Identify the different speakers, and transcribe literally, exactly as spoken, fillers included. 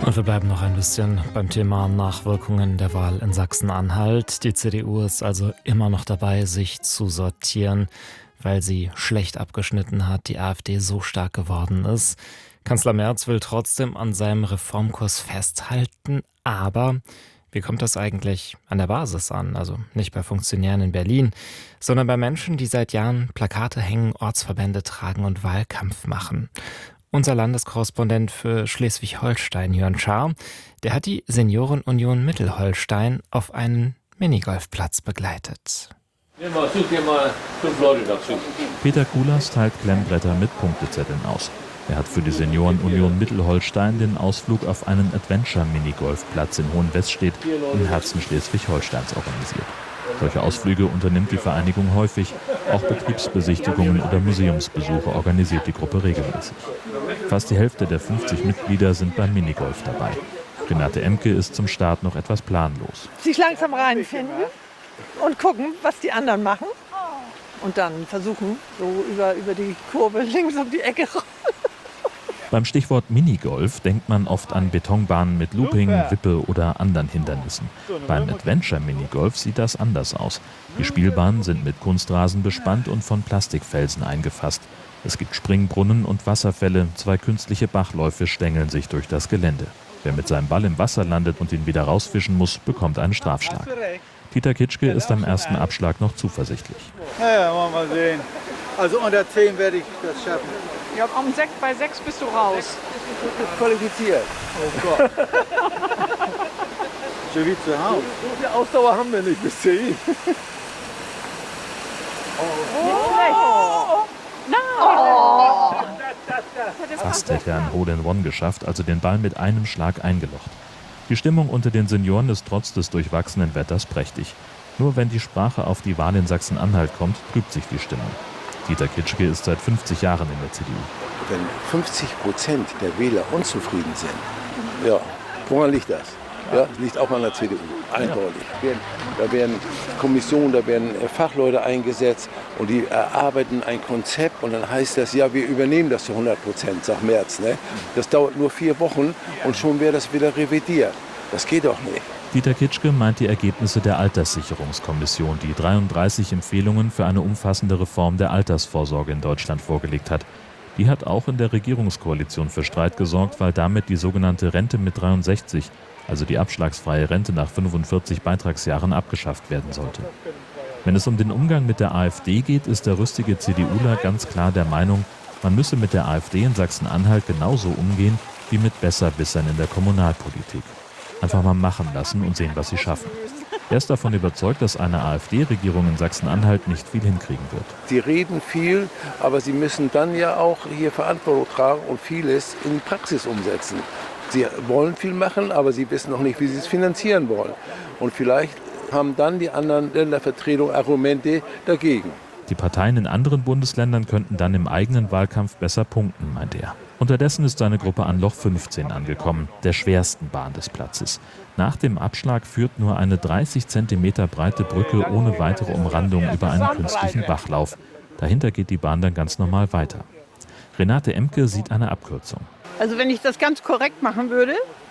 Speaker 1: Und wir bleiben noch ein bisschen beim Thema Nachwirkungen der Wahl in Sachsen-Anhalt. Die C D U ist also immer noch dabei, sich zu sortieren, weil sie schlecht abgeschnitten hat, die AfD so stark geworden ist. Kanzler Merz will trotzdem an seinem Reformkurs festhalten, aber wie kommt das eigentlich an der Basis an? Also nicht bei Funktionären in Berlin, sondern bei Menschen, die seit Jahren Plakate hängen, Ortsverbände tragen und Wahlkampf machen. Unser Landeskorrespondent für Schleswig-Holstein, Jörn Schaar, der hat die Seniorenunion Mittelholstein auf einen Minigolfplatz begleitet.
Speaker 2: Such dir mal fünf Leute dazu.
Speaker 3: Peter Kulas teilt Klemmbretter mit Punktezetteln aus. Er hat für die Seniorenunion Mittelholstein den Ausflug auf einen Adventure-Minigolfplatz in Hohenweststedt im Herzen Schleswig-Holsteins organisiert. Solche Ausflüge unternimmt die Vereinigung häufig. Auch Betriebsbesichtigungen oder Museumsbesuche organisiert die Gruppe regelmäßig. Fast die Hälfte der fünfzig Mitglieder sind beim Minigolf dabei. Renate Emke ist zum Start noch etwas planlos.
Speaker 4: Sich langsam reinfinden und gucken, was die anderen machen. Und dann versuchen, so über, über die Kurve links um die Ecke raus.
Speaker 3: Beim Stichwort Minigolf denkt man oft an Betonbahnen mit Looping, Wippe oder anderen Hindernissen. Beim Adventure Minigolf sieht das anders aus. Die Spielbahnen sind mit Kunstrasen bespannt und von Plastikfelsen eingefasst. Es gibt Springbrunnen und Wasserfälle, zwei künstliche Bachläufe stängeln sich durch das Gelände. Wer mit seinem Ball im Wasser landet und ihn wieder rausfischen muss, bekommt einen Strafschlag. Dieter Kitschke ist am ersten Abschlag noch zuversichtlich.
Speaker 5: Ja, wollen wir mal sehen. Also unter zehn werde ich das schaffen.
Speaker 4: Ja, um sechs, bei sechs bist du raus.
Speaker 5: Qualifiziert. Oh Gott. Schon wie zu Hause. So viel Ausdauer haben wir nicht bis zehn.
Speaker 3: Fast hätte er ein Hole-in-One geschafft, also den Ball mit einem Schlag eingelocht. Die Stimmung unter den Senioren ist trotz des durchwachsenen Wetters prächtig. Nur wenn die Sprache auf die Wahl in Sachsen-Anhalt kommt, trübt sich die Stimmung. Dieter Kitschke ist seit fünfzig Jahren in der C D U.
Speaker 6: Wenn fünfzig Prozent der Wähler unzufrieden sind, ja, woran liegt das? Ja, liegt auch an der C D U, eindeutig. Da werden Kommissionen, da werden Fachleute eingesetzt und die erarbeiten ein Konzept und dann heißt das, ja, wir übernehmen das zu hundert Prozent, sagt Merz. Ne? Das dauert nur vier Wochen und schon wäre das wieder revidiert. Das geht doch nicht.
Speaker 3: Dieter Kitschke meint die Ergebnisse der Alterssicherungskommission, die dreiunddreißig Empfehlungen für eine umfassende Reform der Altersvorsorge in Deutschland vorgelegt hat. Die hat auch in der Regierungskoalition für Streit gesorgt, weil damit die sogenannte Rente mit dreiundsechzig, also die abschlagsfreie Rente nach fünfundvierzig Beitragsjahren, abgeschafft werden sollte. Wenn es um den Umgang mit der AfD geht, ist der rüstige CDUler ganz klar der Meinung, man müsse mit der AfD in Sachsen-Anhalt genauso umgehen wie mit Besserwissern in der Kommunalpolitik. Einfach mal machen lassen und sehen, was sie schaffen. Er ist davon überzeugt, dass eine AfD-Regierung in Sachsen-Anhalt nicht viel hinkriegen wird.
Speaker 6: Sie reden viel, aber sie müssen dann ja auch hier Verantwortung tragen und vieles in die Praxis umsetzen. Sie wollen viel machen, aber sie wissen noch nicht, wie sie es finanzieren wollen. Und vielleicht haben dann die anderen Ländervertretungen Argumente dagegen.
Speaker 3: Die Parteien in anderen Bundesländern könnten dann im eigenen Wahlkampf besser punkten, meint er. Unterdessen ist seine Gruppe an Loch fünfzehn angekommen, der schwersten Bahn des Platzes. Nach dem Abschlag führt nur eine dreißig Zentimeter breite Brücke ohne weitere Umrandung über einen künstlichen Bachlauf. Dahinter geht die Bahn dann ganz normal weiter. Renate Emke sieht eine Abkürzung.
Speaker 4: Also wenn ich das ganz korrekt machen würde,